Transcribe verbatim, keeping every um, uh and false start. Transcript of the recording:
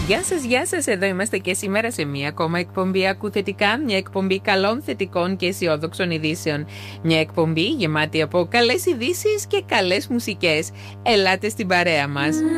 Γεια σας, γεια σας, εδώ είμαστε και σήμερα σε μία ακόμα εκπομπή Ακού Θετικά, μια εκπομπή καλών, θετικών και αισιόδοξων ειδήσεων. Μια εκπομπή γεμάτη από καλές ειδήσεις και καλές μουσικές. Ελάτε στην παρέα μας.